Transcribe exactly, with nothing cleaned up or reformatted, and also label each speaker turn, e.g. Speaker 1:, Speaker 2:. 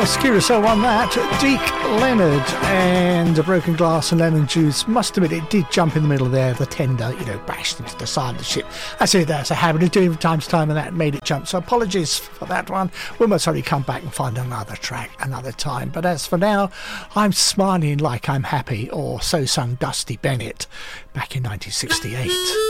Speaker 1: Yes, Curacao on that. Deke Leonard and A Broken Glass and Lemon Juice. Must admit, it did jump in the middle there. The tender, you know, bashed into the side of the ship. I say that's a habit of doing from time to time, and that made it jump. So apologies for that one. We must only come back and find another track another time. But as for now, I'm smiling like I'm happy, or so sung Dusty Bennett back in nineteen sixty-eight.